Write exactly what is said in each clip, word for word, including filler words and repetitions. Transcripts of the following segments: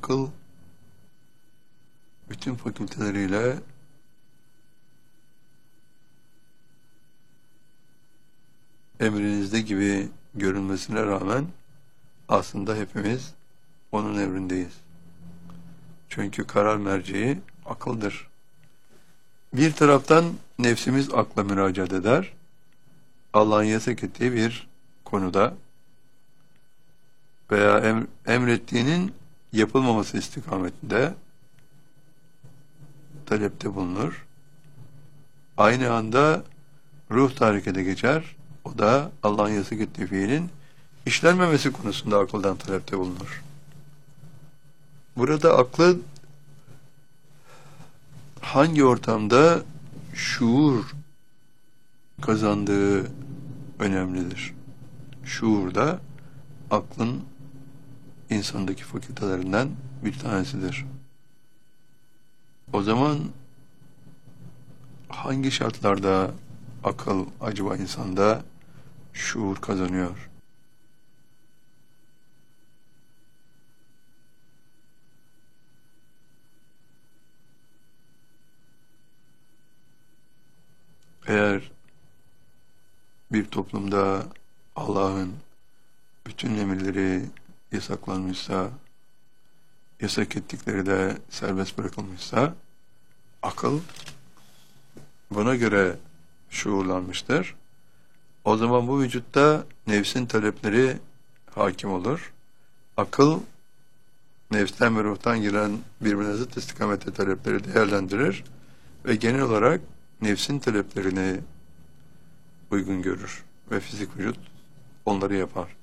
akıl bütün fakülteleriyle emrinizde gibi görünmesine rağmen aslında hepimiz onun emrindeyiz. Çünkü karar merceği akıldır. Bir taraftan nefsimiz akla müracaat eder. Allah'ın yasak ettiği bir konuda veya em emrettiğinin yapılmaması istikametinde talepte bulunur. Aynı anda ruh da harekete geçer. O da Allah'ın yasak ettiği fiilin işlenmemesi konusunda akıldan talepte bulunur. Burada aklı hangi ortamda şuur kazandığı önemlidir. Şuur da aklın insandaki fakültelerinden bir tanesidir. O zaman hangi şartlarda akıl acaba insanda şuur kazanıyor? Eğer bir toplumda Allah'ın bütün emirleri yasaklanmışsa, yasak ettikleri de serbest bırakılmışsa, akıl buna göre şuurlanmıştır. O zaman bu vücutta nefsin talepleri hakim olur. Akıl, nefsten ve ruhtan gelen birbirine zıt istikamette talepleri değerlendirir ve genel olarak nefsin taleplerini uygun görür ve fizik vücut onları yapar.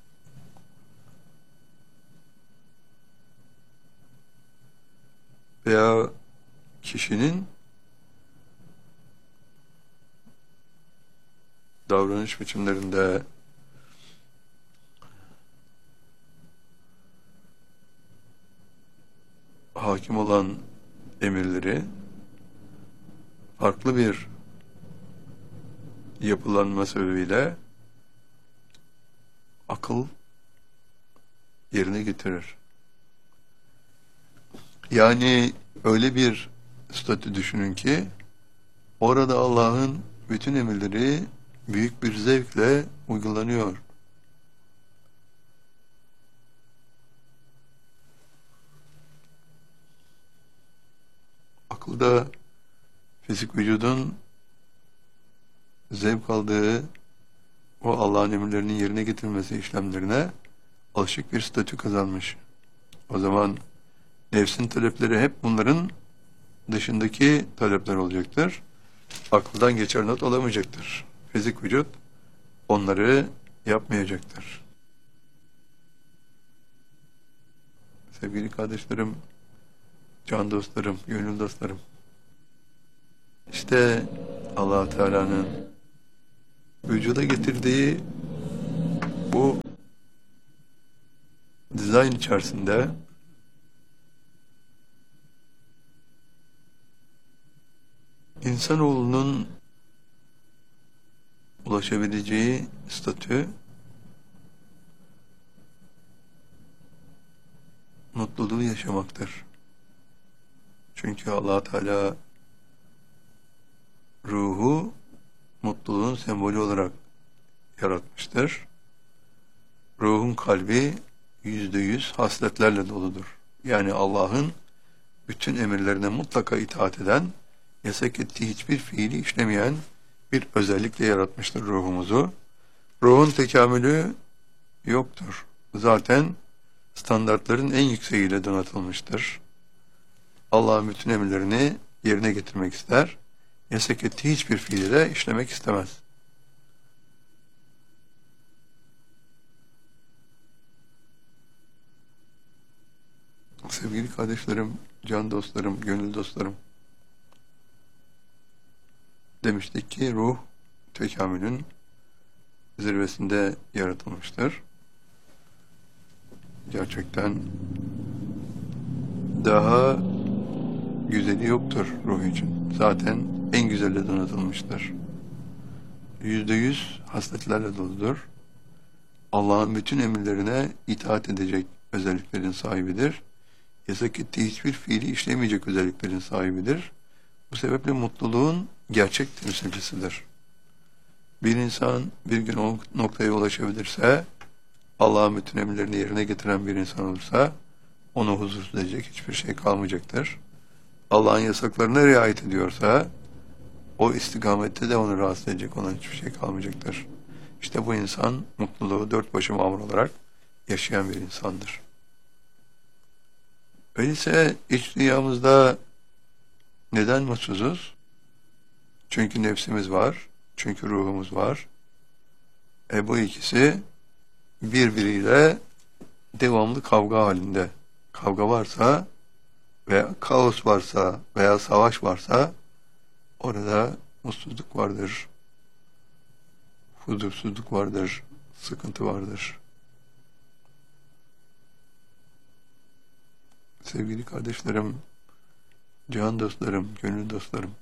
Veya kişinin davranış biçimlerinde hakim olan emirleri farklı bir yapılanma sebebiyle akıl yerine getirir. Yani öyle bir statü düşünün ki orada Allah'ın bütün emirleri büyük bir zevkle uygulanıyor. Akılda fizik vücudun zevk aldığı o Allah'ın emirlerinin yerine getirilmesi işlemlerine alışık bir statü kazanmış. O zaman nefsin talepleri hep bunların dışındaki talepler olacaktır. Akıldan geçer not alamayacaktır. Fizik vücut onları yapmayacaktır. Sevgili kardeşlerim, can dostlarım, gönül dostlarım, İşte Allah Teala'nın vücuda getirdiği bu dizayn içerisinde insanoğlunun ulaşabileceği statü mutluluğu yaşamaktır. Çünkü Allah Teala ruhu mutluluğun sembolü olarak yaratmıştır. Ruhun kalbi yüzde yüz hasletlerle doludur. Yani Allah'ın bütün emirlerine mutlaka itaat eden, yasak ettiği hiçbir fiili işlemeyen bir özellikle yaratmıştır ruhumuzu. Ruhun tekamülü yoktur. Zaten standartların en yükseğiyle donatılmıştır. Allah'ın bütün emirlerini yerine getirmek ister, yasak ettiği hiçbir fiili de işlemek istemez. Sevgili kardeşlerim, can dostlarım, gönül dostlarım, demiştik ki ruh tekamülün zirvesinde yaratılmıştır. Gerçekten daha güzeli yoktur ruh için. Zaten en güzelle donatılmıştır. Yüzde yüz hasletlerle doludur. Allah'ın bütün emirlerine itaat edecek özelliklerin sahibidir. yasak ettiği hiçbir fiili işlemeyecek özelliklerin sahibidir. Bu sebeple mutluluğun gerçek temsilcisidir. Bir insan bir gün o noktaya ulaşabilirse, Allah'ın bütün emirlerini yerine getiren bir insan olursa, onu huzursuz edecek hiçbir şey kalmayacaktır. Allah'ın yasaklarına riayet ediyorsa, o istikamette de onu rahatsız edecek olan hiçbir şey kalmayacaktır. İşte bu insan mutluluğu dört başı mamur olarak yaşayan bir insandır. Öyleyse iç dünyamızda neden mutsuzuz? Çünkü nefsimiz var, çünkü ruhumuz var. E bu ikisi birbiriyle devamlı kavga halinde. Kavga varsa veya kaos varsa veya savaş varsa orada mutsuzluk vardır, huzursuzluk vardır, sıkıntı vardır. Sevgili kardeşlerim, can dostlarım, gönül dostlarım,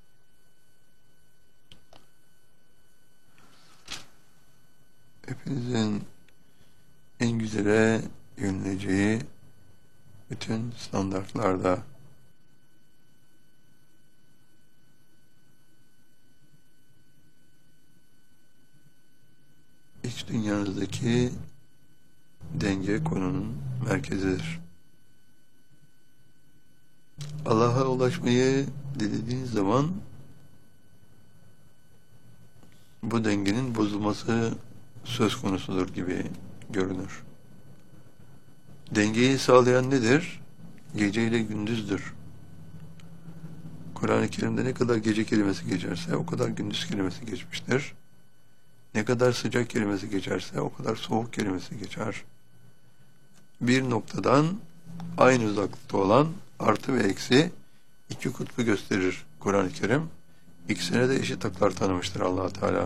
hepinizin en güzele yöneleceği bütün standartlarda iç dünyanızdaki denge konunun merkezidir. Allah'a ulaşmayı dilediğiniz zaman bu dengenin bozulması söz konusudur gibi görünür. Dengeyi sağlayan nedir? Gece ile gündüzdür. Kur'an-ı Kerim'de ne kadar gece kelimesi geçerse o kadar gündüz kelimesi geçmiştir. Ne kadar sıcak kelimesi geçerse o kadar soğuk kelimesi geçer. Bir noktadan aynı uzaklıkta olan artı ve eksi iki kutbu gösterir Kur'an-ı Kerim. İkisine de eşit haklar tanımıştır Allah Teala.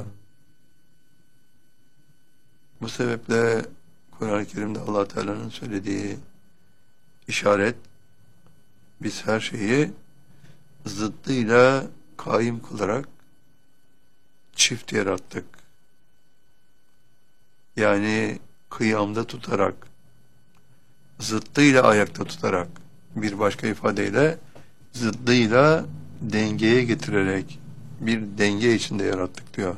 Bu sebeple Kur'an-ı Kerim'de Allah Teala'nın söylediği işaret, biz her şeyi zıddıyla kaim kılarak çift yarattık. Yani kıyamda tutarak, zıddıyla ayakta tutarak, bir başka ifadeyle zıddıyla dengeye getirerek bir denge içinde yarattık diyor.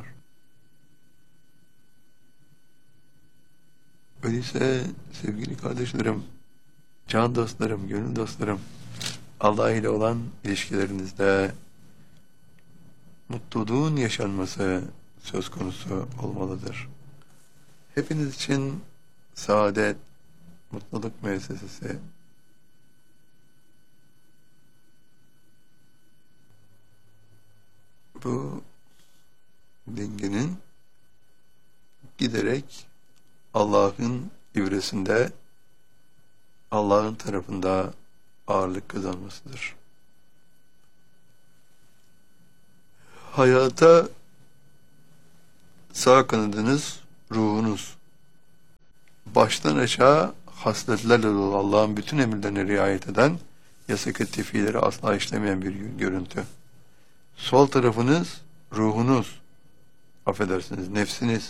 Öyleyse sevgili kardeşlerim, can dostlarım, gönül dostlarım, Allah ile olan ilişkilerinizde mutluluğun yaşanması söz konusu olmalıdır. Hepiniz için saadet, mutluluk müessesesi bu dengenin giderek Allah'ın ivresinde, Allah'ın tarafında ağırlık kazanmasıdır. Hayata sağ kanadınız, ruhunuz, baştan aşağı hasletlerle dolu, Allah'ın bütün emirlerine riayet eden, yasak ettiği fiilleri asla işlemeyen bir görüntü. Sol tarafınız, ruhunuz, affedersiniz, nefsiniz,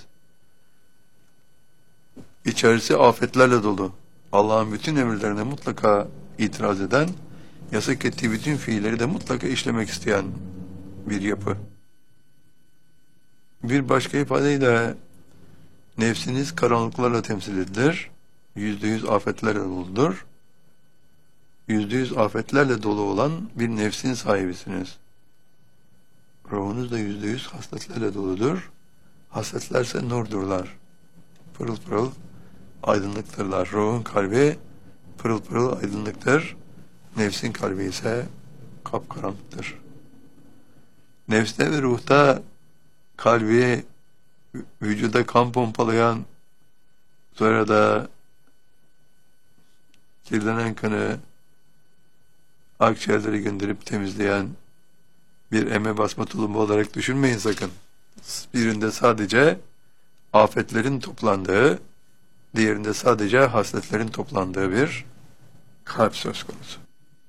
İçerisi afetlerle dolu, Allah'ın bütün emirlerine mutlaka itiraz eden, yasak ettiği bütün fiilleri de mutlaka işlemek isteyen bir yapı. Bir başka ifadeyle nefsiniz karanlıklarla temsil edilir, yüzde yüz afetlerle doludur. Yüzde yüz afetlerle dolu olan bir nefsin sahibisiniz. Ruhunuz da yüzde yüz hasletlerle doludur. Hasletlerse nurdurlar. Pırıl pırıl aydınlıktırlar. Ruhun kalbi pırıl pırıl aydınlıktır. Nefsin kalbi ise kapkaranlıktır. Nefste ve ruhta kalbi vücuda kan pompalayan, sonra da kirlenen kanı akciğerlere gönderip temizleyen bir eme basma tulumu olarak düşünmeyin sakın. Birinde sadece afetlerin toplandığı, diğerinde sadece hasletlerin toplandığı bir kalp söz konusu.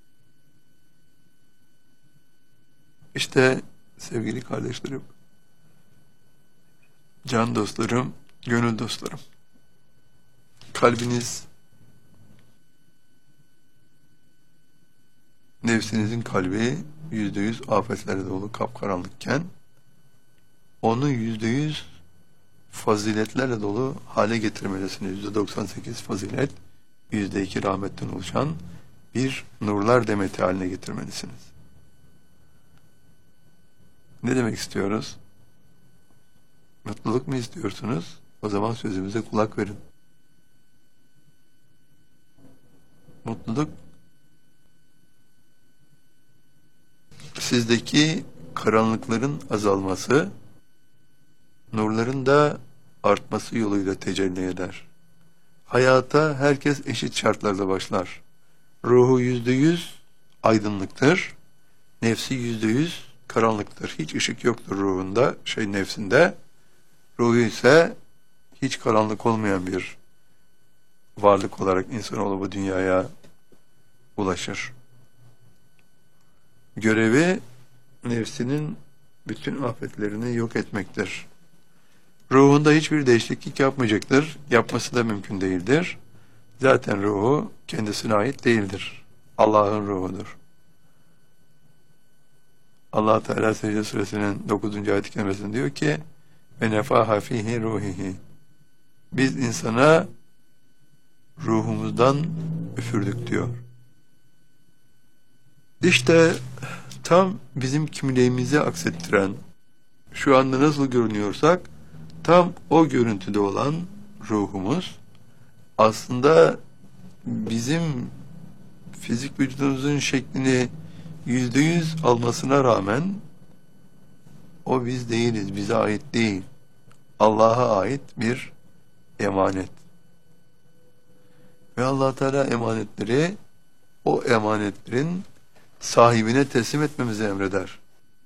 İşte sevgili kardeşlerim, can dostlarım, gönül dostlarım, kalbiniz nefsinizin kalbi yüzde yüz afetlerle dolu kapkaranlıkken onu yüzde yüz faziletlerle dolu hale getirmelisiniz. Yüzde doksan sekiz fazilet, yüzde iki rahmetten oluşan bir nurlar demeti haline getirmelisiniz. Ne demek istiyoruz? Mutluluk mu istiyorsunuz? O zaman sözümüze kulak verin. Mutluluk, sizdeki karanlıkların azalması, nurların da artması yoluyla tecelli eder. Hayata herkes eşit şartlarda başlar. Ruhu yüzde yüz aydınlıktır. Nefsi yüzde yüz karanlıktır. Hiç ışık yoktur ruhunda, şey nefsinde. Ruhu ise hiç karanlık olmayan bir varlık olarak insanoğlu bu dünyaya ulaşır. Görevi nefsinin bütün afetlerini yok etmektir. Ruhunda hiçbir değişiklik yapmayacaktır. Yapması da mümkün değildir. Zaten ruhu kendisine ait değildir. Allah'ın ruhudur. Allah Teala Secde Suresinin dokuzuncu ayet-i kerimesinde diyor ki ve nefaha fihi ruhihi. Biz insana ruhumuzdan üfürdük diyor. İşte tam bizim kimliğimizi aksettiren, şu anda nasıl görünüyorsak tam o görüntüde olan ruhumuz aslında bizim fizik vücudumuzun şeklini yüzde yüz almasına rağmen o biz değiliz, bize ait değil. Allah'a ait bir emanet. Ve Allah Teala emanetleri o emanetlerin sahibine teslim etmemizi emreder.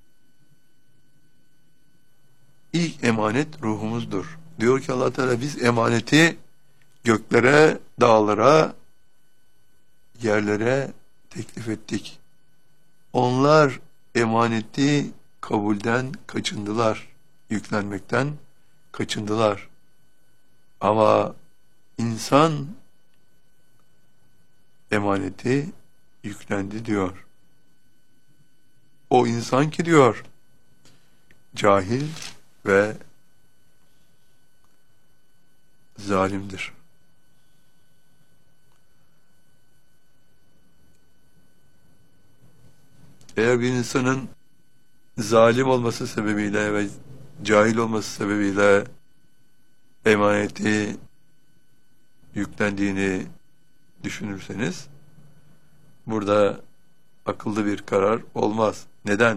İlk emanet ruhumuzdur. Diyor ki Allah Teala biz emaneti göklere, dağlara, yerlere teklif ettik. Onlar emaneti kabulden kaçındılar, yüklenmekten kaçındılar. Ama insan emaneti yüklendi diyor. O insan ki diyor, cahil ve zalimdir. Eğer bir insanın zalim olması sebebiyle ve cahil olması sebebiyle emaneti yüklendiğini düşünürseniz burada akıllı bir karar olmaz. Neden?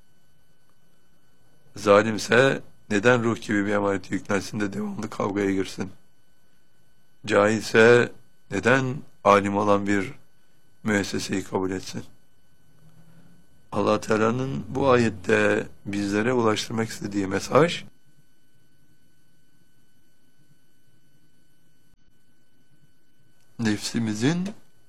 Zalimse neden ruh gibi bir emaneti yüklensin de devamlı kavgaya girsin? Cahilse neden alim olan bir müesseseyi kabul etsin? Allah Teala'nın bu ayette bizlere ulaştırmak istediği mesaj, nefsimizin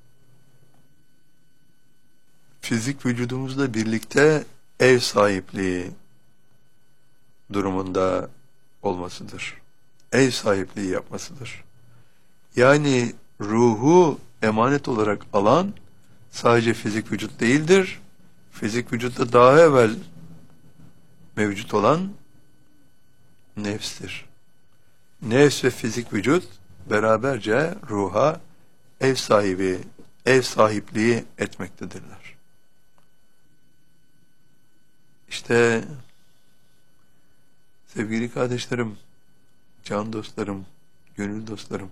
fizik vücudumuzla birlikte ev sahipliği durumunda olmasıdır. Ev sahipliği yapmasıdır. Yani ruhu emanet olarak alan sadece fizik vücut değildir. Fizik vücutta daha evvel mevcut olan nefstir. Nefs ve fizik vücut beraberce ruha ev sahibi, ev sahipliği etmektedirler. İşte sevgili kardeşlerim, can dostlarım, gönül dostlarım,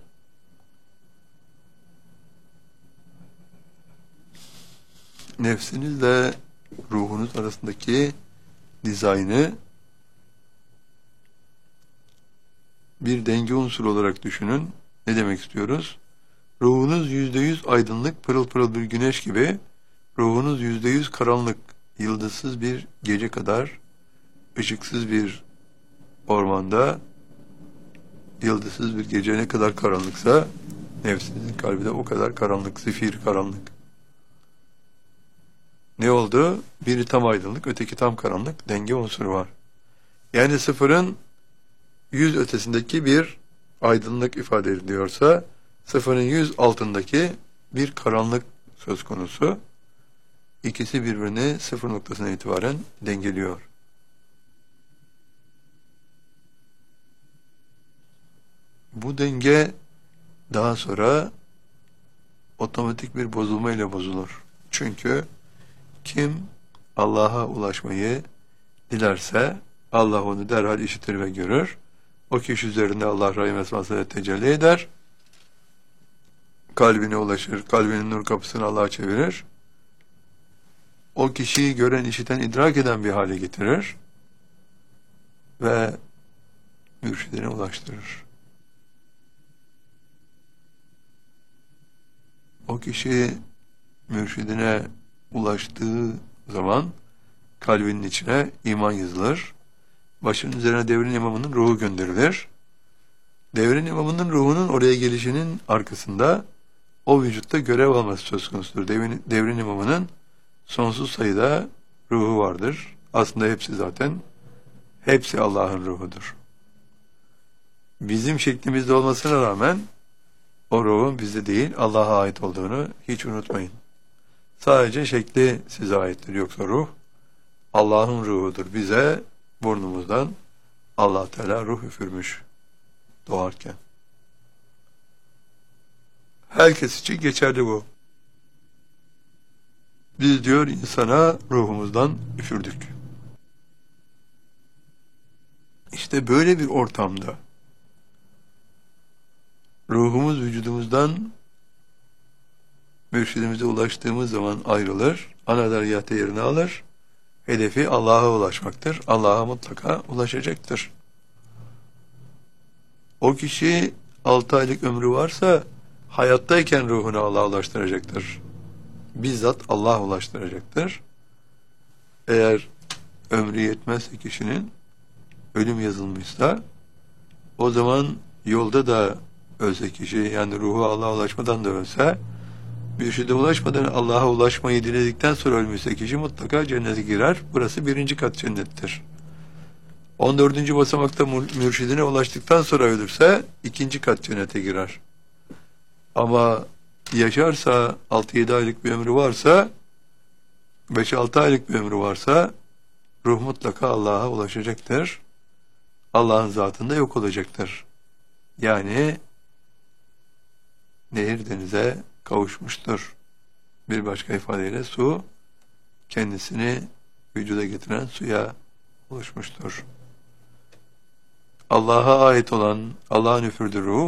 nefsinizle ruhunuz arasındaki dizaynı bir denge unsuru olarak düşünün. Ne demek istiyoruz? Ruhunuz yüzde yüz aydınlık, pırıl pırıl bir güneş gibi, ruhunuz yüzde yüz karanlık, yıldızsız bir gece kadar, ışıksız bir ormanda, yıldızsız bir gece ne kadar karanlıksa, nefsinizin kalbi de o kadar karanlık, zifir karanlık. Ne oldu? Biri tam aydınlık, öteki tam karanlık, denge unsuru var. Yani sıfırın yüz ötesindeki bir aydınlık ifade ediliyorsa, sıfırın yüz altındaki bir karanlık söz konusu İkisi birbirini sıfır noktasına itibaren dengeliyor. Bu denge daha sonra otomatik bir bozulma ile bozulur. Çünkü kim Allah'a ulaşmayı dilerse Allah onu derhal işitir ve görür. O kişi üzerinde Allah rahim esmasıyla tecelli eder. Kalbine ulaşır. Kalbinin nur kapısını Allah'a çevirir. O kişiyi gören, işiten, idrak eden bir hale getirir. Ve mürşidine ulaştırır. O kişi mürşidine ulaştığı zaman kalbinin içine iman yazılır. Başının üzerine devrin imamının ruhu gönderilir. Devrin imamının ruhunun oraya gelişinin arkasında o vücutta görev alması söz konusudur. Devrin, devrin imamının sonsuz sayıda ruhu vardır. Aslında hepsi zaten, hepsi Allah'ın ruhudur. Bizim şeklimizde olmasına rağmen o ruhun bizde değil, Allah'a ait olduğunu hiç unutmayın. Sadece şekli size aittir. Yoksa ruh Allah'ın ruhudur. Bize burnumuzdan Allah Teala ruh üfürmüş doğarken. Herkes için geçerli bu. Biz diyor insana ruhumuzdan üfürdük. İşte böyle bir ortamda ruhumuz vücudumuzdan mürşidimize ulaştığımız zaman ayrılır, anadariyate yerini alır, hedefi Allah'a ulaşmaktır. Allah'a mutlaka ulaşacaktır. O kişi altı aylık ömrü varsa hayattayken ruhunu Allah'a ulaştıracaktır. Bizzat Allah ulaştıracaktır. Eğer ömrü yetmezse kişinin, ölüm yazılmışsa, o zaman yolda da ölse kişi, yani ruhu Allah'a ulaşmadan da ölse, mürşide ulaşmadan Allah'a ulaşmayı diledikten sonra ölmüşse kişi mutlaka cennete girer. Burası birinci kat cennettir. on dördüncü basamakta mürşidine ulaştıktan sonra ölürse ikinci kat cennete girer. Ama yaşarsa, altı yedi aylık bir ömrü varsa, beş altı aylık bir ömrü varsa, ruh mutlaka Allah'a ulaşacaktır. Allah'ın zatında yok olacaktır. Yani nehir denize kavuşmuştur. Bir başka ifadeyle su kendisini vücuda getiren suya oluşmuştur. Allah'a ait olan, Allah'ın üfürdüğü ruh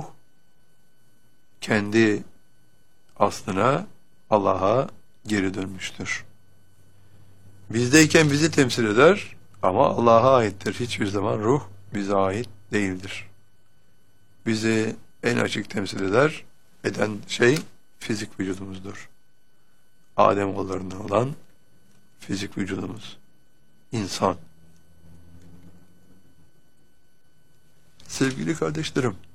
kendi aslına, Allah'a geri dönmüştür. Bizdeyken bizi temsil eder ama Allah'a aittir. Hiçbir zaman ruh bize ait değildir. Bizi en açık temsil eder, eden şey fizik vücudumuzdur. Adem oğullarından olan fizik vücudumuz. İnsan. Sevgili kardeşlerim,